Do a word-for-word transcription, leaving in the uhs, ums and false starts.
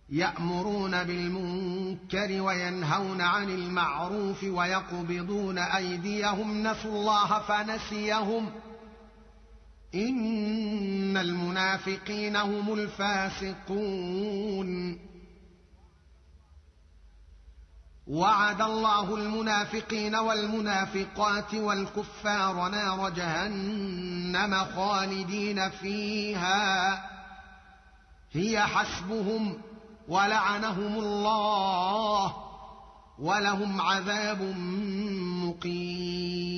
يأمرون بالمنكر وينهون عن المعروف ويقبضون أيديهم نسوا الله فنسيهم إن المنافقين هم الفاسقون وعد الله المنافقين والمنافقات والكفار نار جهنم خالدين فيها هي حسبهم ولعنهم الله ولهم عذاب مقيم.